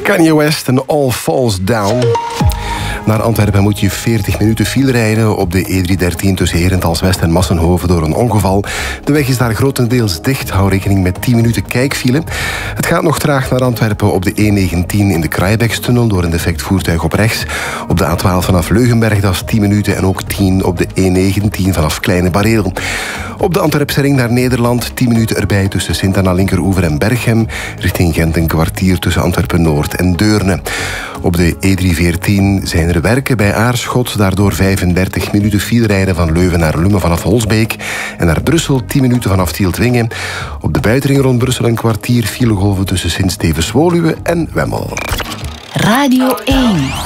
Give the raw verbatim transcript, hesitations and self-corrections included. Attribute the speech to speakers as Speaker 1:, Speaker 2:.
Speaker 1: Kanye West en All Falls Down. Naar Antwerpen moet je veertig minuten file rijden op de E driehonderddertien tussen Herentals-West en Massenhoven door een ongeval. De weg is daar grotendeels dicht. Hou rekening met tien minuten kijkfile. Het gaat nog traag naar Antwerpen op de E negentien in de Kraaibeekstunnel door een defect voertuig op rechts. Op de A twaalf vanaf Leugenberg, dat is tien minuten en ook tien op de E negentien vanaf Kleine Bareel. Op de Antwerpse ring naar Nederland, tien minuten erbij tussen Sint-Anna Linkeroever en Berchem. Richting Gent een kwartier tussen Antwerpen-Noord en Deurne. Op de E driehonderdveertien zijn er werken bij Aarschot. Daardoor vijfendertig minuten file rijden van Leuven naar Lummen vanaf Holsbeek. En naar Brussel tien minuten vanaf Tieltwingen. Op de buitenring rond Brussel een kwartier filegolven tussen Sint-Stevens-Woluwe en Wemmel.
Speaker 2: Radio één.